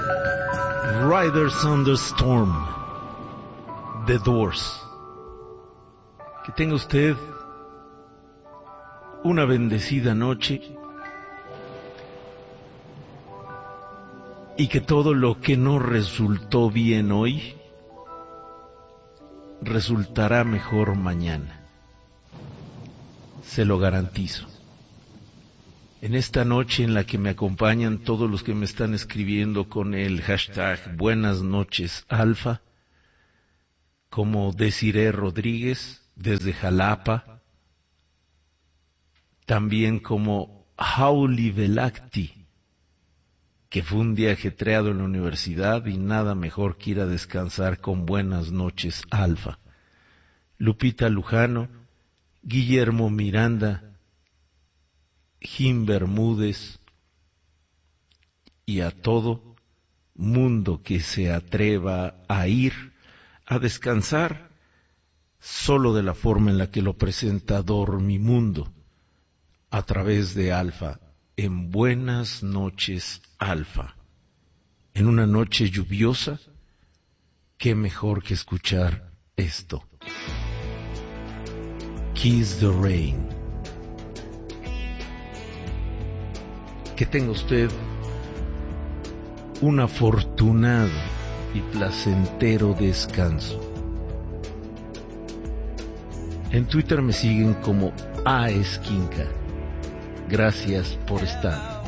Riders on the Storm, The Doors. Que tenga usted una bendecida noche y que todo lo que no resultó bien hoy resultará mejor mañana. Se lo garantizo. En esta noche en la que me acompañan todos los que me están escribiendo con el hashtag Buenas noches Alfa, como Desiree Rodríguez desde Jalapa, también como Jauli Velacti, que fue un día ajetreado en la universidad y nada mejor que ir a descansar con Buenas noches Alfa, Lupita Lujano, Guillermo Miranda, Jim Bermúdez y a todo mundo que se atreva a ir a descansar solo de la forma en la que lo presenta Dormimundo a través de Alfa en Buenas noches Alfa. En una noche lluviosa, qué mejor que escuchar esto. Kiss the Rain. Que tenga usted un afortunado y placentero descanso. En Twitter me siguen como aesquinca. Gracias por estar.